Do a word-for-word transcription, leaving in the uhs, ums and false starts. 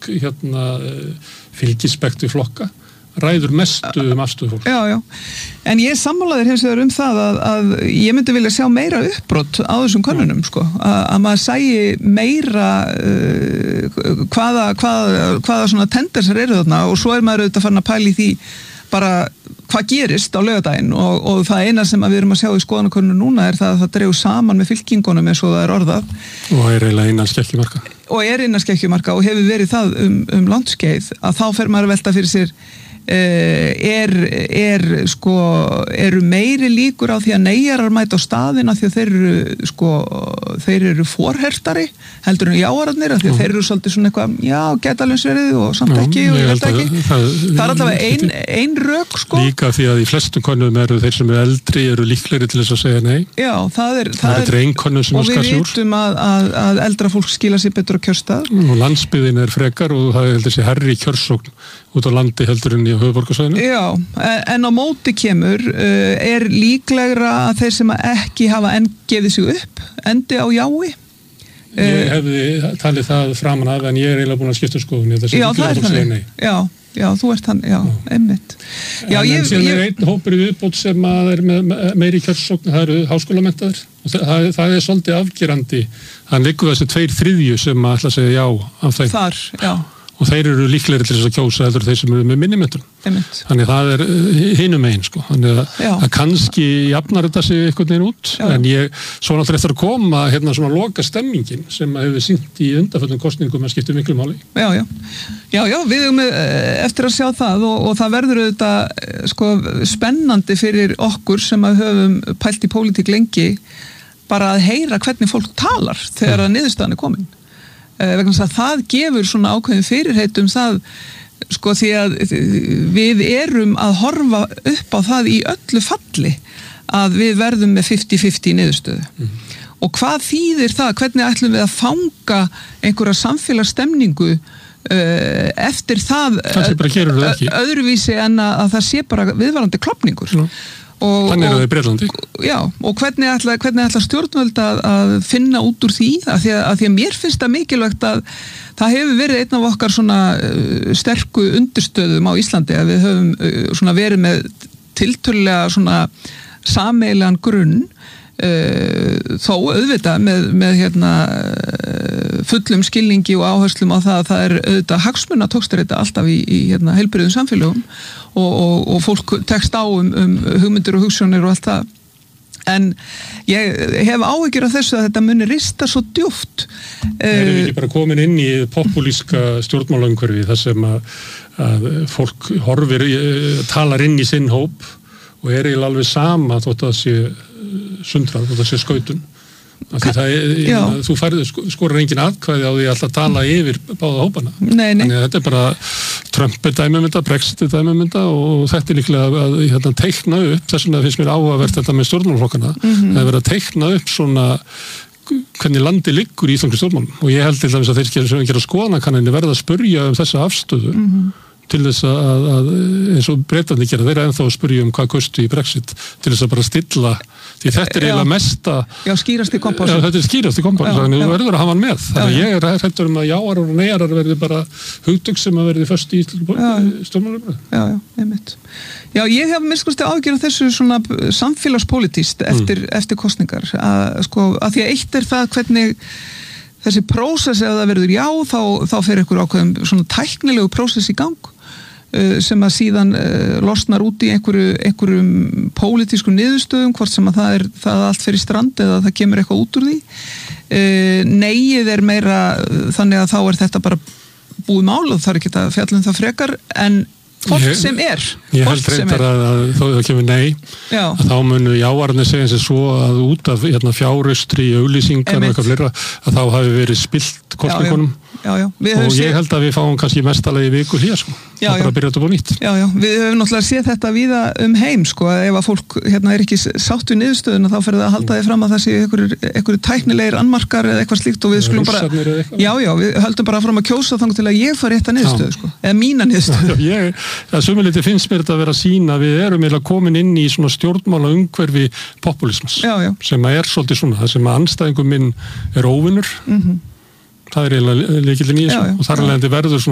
pólitísk hérna, fylgispekt við flokka ræður mestu um afstöðu fólk. Já, já. En ég sammálaðir hins vegar um það að, að ég myndi vilja sjá meira uppbrot á þessum könnunum, sko. Að, að maður sæi meira uh, hvaða, hvaða, hvaða svona tendersar eru þarna og svo er maður auðvitað farin að pæla í því bara hvað gerist á laugardaginn og, og það eina sem við erum að sjá í skoðanakönnun núna er það að það dregur saman með fylkingunum eins og það er orðað. Og er eiginlega innan skekkjumarka. Og er innan skekkjumarka og hefur verið það um, um landskeið að þá fer maður að velta fyrir sér er, er sko, eru meiri líkur á því að neyjarar mæta á staðina því að þeir eru sko, þeir eru forhertari heldur en jáararnir að því að þeir eru svolítið svona eitthvað, já, geta alveg sverið og samt ekki og ég veit ekki. Það, það er allavega ein, ein rök sko. Líka því að í flestum könnum eru þeir sem eru eldri eru líklegri til þess að segja nei. Já, það er, það það er, er og við vitum að, að, að eldra fólk skila sér betur á kjörstað. Og landsbyggðin er frekar og það er heldur sér herri kjörsókn út á landi heldur en í höfuðborgarsvæðinu. Já, en á móti kemur uh, er líklegra að þeir sem ekki hafa enn gefið sig upp endi á jái. Ég hefði talið það framan af en ég er eiginlega búin að skipta skoðun. Já, það er þannig. Já, já, þú ert þannig, já, já. einmitt. Já, en ég, en síðan ég... er einn hópur í viðbót sem að er með meiri kjörsókn, það eru háskólamenntaðir. Það, það er svolítið afgerandi. Það liggur þessi tveir þriðju sem að ætla að segja já af þeim. Þar, já. Og þeir eru líklegri til þess að kjósa heldur þeir sem eru með minni menntun. Þannig það er hinum einn sko. Þannig að, að kannski jafnar þetta sig einhvern veginn út. Já. En ég, svo náttúrulega eftir að koma hérna svona loka stemmingin sem hefur sýnt í undanförnum kosningum að skipta miklu máli. Já, já. Já, já, við erum eftir að sjá það og, og það verður auðvitað sko spennandi fyrir okkur sem að höfum pælt í pólitík lengi bara að heyra hvernig fólk talar þegar að niðurstaðan er komin. Vegna þess að það gefur svona ákveðin fyrirheitum það sko því að við erum að horfa upp á það í öllu falli að við verðum með fimmtíu fimmtíu niðurstöðu. Mm. Og hvað þýðir það? Hvernig ætlum við að fanga einhverja samfélagsstemningu uh, eftir það uh, öðruvísi en að, að það sé bara viðvarandi klofningur? Mm. Og, Þannig er það í Bretlandi. Já, og hvernig ætla, hvernig ætla stjórnvöld að, að finna út úr því að því að, að því að mér finnst það mikilvægt að það hefur verið einn af okkar svona uh, sterku undirstöðum á Íslandi að við höfum uh, svona verið með tiltölulega svona sameiginlegan grunn uh, þó auðvitað með, með hérna uh, fullum skilningi og áherslum á það að það er auðvitað hagsmuna tókstur þetta alltaf í, í hérna heilbrigðum samfélögum Og, og, og fólk tekst á um, um hugmyndir og hugssjónir og allt það en ég hef áhyggjur af þessu að þetta muni rista svo djúpt. Erum við ekki bara komin inn í populíska stjórnmálaumhverfi þar sem að, að fólk horfir, talar inn í sinn hóp og er eiginlega alveg sama þótt að sé sundrað, þótt að sé skautun. Það er, ég, þú færðu skorar engin atkvæði á því alltaf að tala yfir báða hópana. Nei, nei. Þannig að þetta er bara Trump er dæmumynda, Brexit er dæmumynda og þetta er líklega að, að hérna, teikna upp, þess vegna finnst mér áhugavert þetta með stjórnmálaflokkana, mm-hmm. það er verið að teikna upp svona hvernig landi liggur í íslensku stjórnmálum og ég held til dæmis að þeir sem gera skoðanakanninni verða að spurja um þessa afstöðu mm-hmm. til þess að, að eins og Bretlandi gera, þeir eru ennþá að spurja um hvað kostu í Brexit til þess að bara stilla því þetta er eiginlega mesta Já, skýrast í kompásin. Já, þetta er skýrast í kompásin, þannig að þú verður að hafa hann með. Þannig að ég er hræddur um að jáar og neyjarar verði bara hugtök sem að verði föst í stjórnmálum. Já, já, einmitt. Já, ég hef miskusti ágjörð þessu svona samfélagspolítíst eftir, mm. eftir kosningar. Að, sko, að því að eitt er það hvernig þessi prósess, ef það verður já, þá, þá fer ykkur ákveðum svona tæknilegu prósess í gang sem að síðan uh, losnar út í einhverju, einhverjum pólitískum niðurstöðum, hvort sem að það er það allt fyrir strand eða það kemur eitthvað út úr því. Uh, Neyið er meira þannig að þá er þetta bara búið mál og það er ekki að fjalla um það frekar, en fólk ég, sem er. Ég held reyndar að, að þó það kemur nei, Já. Að þá munu jáarnir segja eins og svo að út af hérna, fjárustri, auglýsingar og eitthvað fleira, að þá hafi verið spilt kosningunum. Já, já. Og ég held að við fáum kannski mestalagi viku hér sko. Já, það bara byrja þetta búið nýtt. Já, já, við höfum náttúrulega séð þetta víða um heim sko, að ef að fólk hérna er ekki sátt við niðurstöðuna þá fer það að halda því fram að það sé einhverju tæknilegir annmarkar eða eitthvað slíkt og við skulum bara Já, já, við höldum bara fram að kjósa þannig til að ég fari rétta niðurstöðu sko, eða mína niðurstöðu. Já, ég, það sumuliti finnst mér þetta að vera að sýna við erum eiginlega komin inn í svona stjórnmála umhverfi populismas já, já. Sem að er svolítið svona, það sem að andstæðingum minn er óvinnur. Mm-hmm. Það er eiginlega lykillinn í þessu og þar alveg verður svona